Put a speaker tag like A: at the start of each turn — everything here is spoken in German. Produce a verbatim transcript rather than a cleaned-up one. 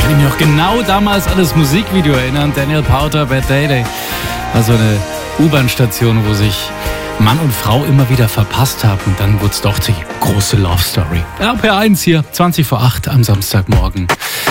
A: kann ich mich noch genau damals an das Musikvideo erinnern. Daniel Powter, Bad Day Day. Also eine U-Bahn-Station, wo sich Mann und Frau immer wieder verpasst haben. Und dann wurde es doch die große Love Story. R P R eins hier, zwanzig vor acht am Samstagmorgen.